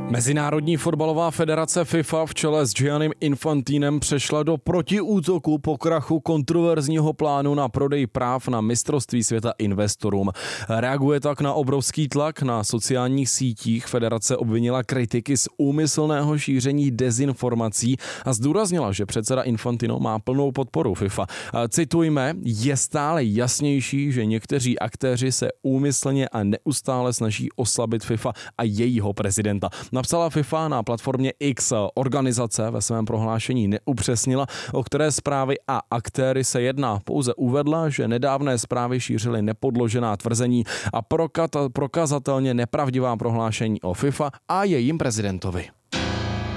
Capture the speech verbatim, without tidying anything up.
Mezinárodní fotbalová federace FIFA v čele s Giannim Infantinem přešla do protiútoku po krachu kontroverzního plánu na prodej práv na mistrovství světa investorům. Reaguje tak na obrovský tlak na sociálních sítích. Federace obvinila kritiky z úmyslného šíření dezinformací a zdůraznila, že předseda Infantino má plnou podporu FIFA. Citujme, je stále jasnější, že někteří aktéři se úmyslně a neustále snaží oslabit FIFA a jejího prezidenta. Napsala FIFA na platformě X. Organizace ve svém prohlášení neupřesnila, o které zprávy a aktéry se jedná. Pouze uvedla, že nedávné zprávy šířily nepodložená tvrzení a prokazatelně nepravdivá prohlášení o FIFA a jejím prezidentovi.